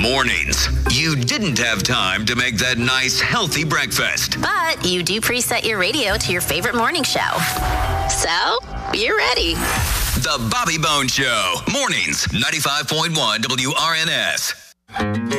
Mornings. You didn't have time to make that nice, healthy breakfast. But you do preset your radio to your favorite morning show. So, you're ready. The Bobby Bones Show. Mornings, 95.1 WRNS.